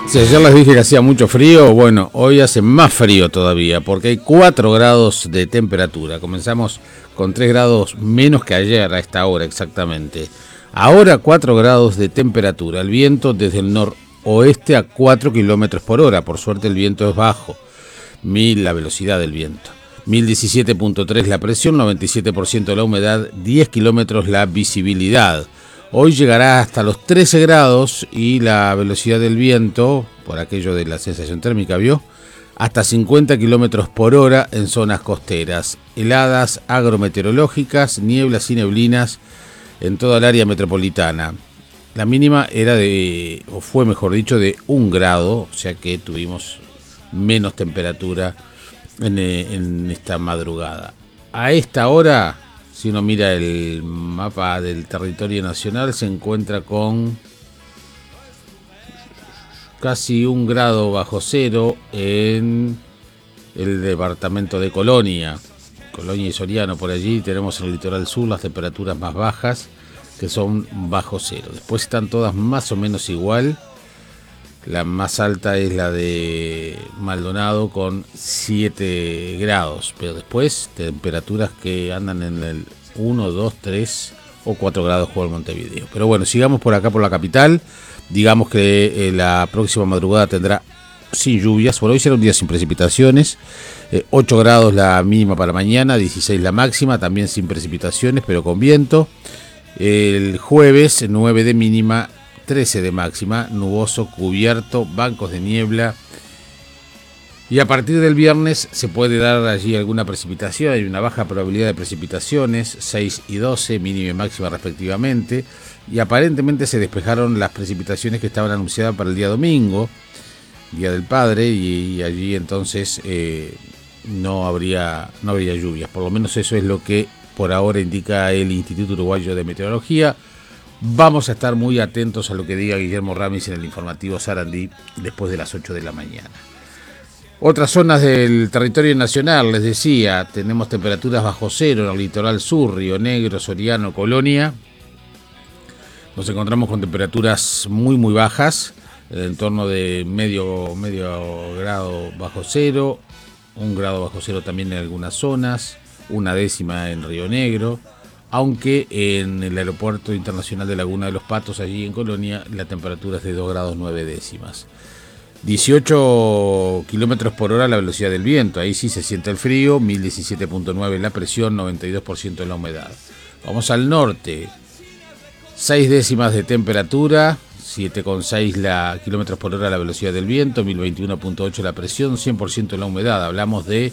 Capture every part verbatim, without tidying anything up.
Si ayer les dije que hacía mucho frío, bueno, hoy hace más frío todavía, porque hay cuatro grados de temperatura. Comenzamos con tres grados menos que ayer a esta hora exactamente. Ahora cuatro grados de temperatura, el viento desde el noroeste a cuatro kilómetros por hora, por suerte el viento es bajo, mil la velocidad del viento. mil diecisiete punto tres la presión, noventa y siete por ciento la humedad, diez kilómetros la visibilidad. Hoy llegará hasta los trece grados y la velocidad del viento, por aquello de la sensación térmica, ¿vio? Hasta cincuenta kilómetros por hora en zonas costeras. Heladas agrometeorológicas, nieblas y neblinas en toda el área metropolitana. La mínima era de, o fue mejor dicho, de un grado, o sea que tuvimos menos temperatura en, en esta madrugada. A esta hora, si uno mira el mapa del territorio nacional, se encuentra con casi un grado bajo cero en el departamento de Colonia. Colonia y Soriano, por allí tenemos en el litoral sur las temperaturas más bajas, que son bajo cero. Después están todas más o menos igual. La más alta es la de Maldonado con siete grados, pero después temperaturas que andan en el uno, dos, tres o cuatro grados por Montevideo. Pero bueno, sigamos por acá por la capital. Digamos que eh, la próxima madrugada tendrá sin lluvias. Por hoy será un día sin precipitaciones. Eh, ocho grados la mínima para mañana, dieciséis la máxima, también sin precipitaciones, pero con viento. El jueves nueve de mínima, trece de máxima, nuboso, cubierto, bancos de niebla. Y a partir del viernes se puede dar allí alguna precipitación, hay una baja probabilidad de precipitaciones, seis y doce, mínima y máxima respectivamente. Y aparentemente se despejaron las precipitaciones que estaban anunciadas para el día domingo, Día del Padre, y, y allí entonces eh, no habría, no habría lluvias. Por lo menos eso es lo que por ahora indica el Instituto Uruguayo de Meteorología. Vamos a estar muy atentos a lo que diga Guillermo Ramis en el informativo Sarandí después de las ocho de la mañana. Otras zonas del territorio nacional, les decía, tenemos temperaturas bajo cero en el litoral sur, Río Negro, Soriano, Colonia. Nos encontramos con temperaturas muy muy bajas, en torno de medio, medio grado bajo cero, un grado bajo cero también en algunas zonas, una décima en Río Negro. Aunque en el aeropuerto internacional de Laguna de los Patos, allí en Colonia, la temperatura es de dos grados nueve décimas. dieciocho kilómetros por hora la velocidad del viento, ahí sí se siente el frío, mil diecisiete punto nueve la presión, noventa y dos por ciento la humedad. Vamos al norte, seis décimas de temperatura, siete coma seis la, kilómetros por hora la velocidad del viento, mil veintiuno punto ocho la presión, cien por ciento la humedad. Hablamos de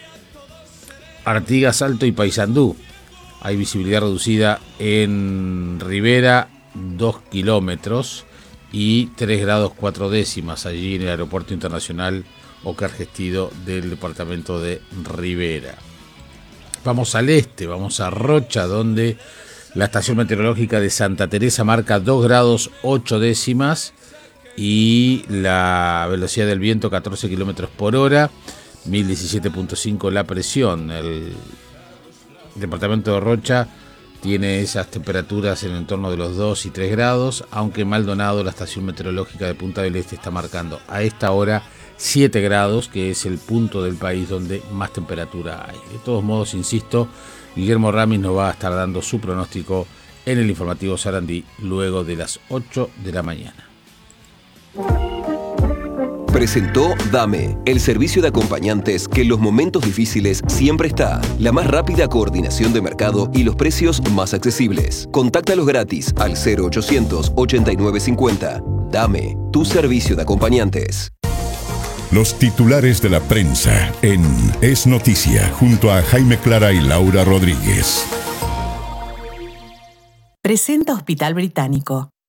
Artigas, Salto y Paysandú. Hay visibilidad reducida en Rivera, dos kilómetros y tres grados cuatro décimas allí en el aeropuerto internacional Ocar Gestido del departamento de Rivera. Vamos al este, vamos a Rocha, donde la estación meteorológica de Santa Teresa marca dos grados ocho décimas y la velocidad del viento catorce kilómetros por hora, mil diecisiete punto cinco la presión. El El departamento de Rocha tiene esas temperaturas en el entorno de los dos y tres grados, aunque Maldonado, la estación meteorológica de Punta del Este, está marcando a esta hora siete grados, que es el punto del país donde más temperatura hay. De todos modos, insisto, Guillermo Ramis nos va a estar dando su pronóstico en el informativo Sarandí luego de las ocho de la mañana. Presentó Dame, el servicio de acompañantes que en los momentos difíciles siempre está. La más rápida coordinación de mercado y los precios más accesibles. Contáctalos gratis al cero ochocientos ochenta y nueve cincuenta. Dame, tu servicio de acompañantes. Los titulares de la prensa en Es Noticia, junto a Jaime Clara y Laura Rodríguez. Presenta Hospital Británico.